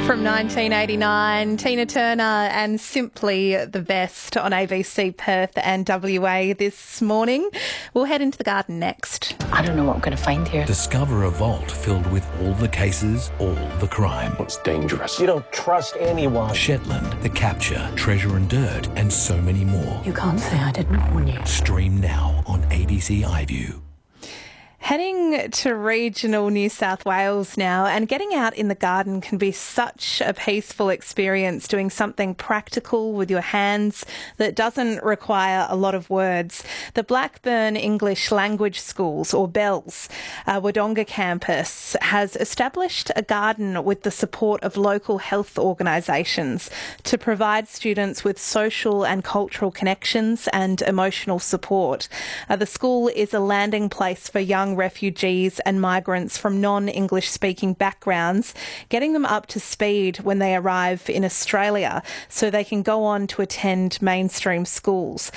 From 1989, Tina Turner and Simply the Best on ABC Perth and WA this morning. We'll head into the garden next. I don't know what I'm going to find here. Discover a vault filled with all the cases, all the crime. It's dangerous. You don't trust anyone. Shetland, The Capture, Treasure and Dirt, and so many more. You can't say I didn't warn you. Stream now on ABC iView. Heading to regional New South Wales now, and getting out in the garden can be such a peaceful experience, doing something practical with your hands that doesn't require a lot of words. The Blackburn English Language Schools, or BELLS, Wodonga campus, has established a garden with the support of local health organisations to provide students with social and cultural connections and emotional support. The school is a landing place for young refugees and migrants from non-English speaking backgrounds, getting them up to speed when they arrive in Australia so they can go on to attend mainstream schools.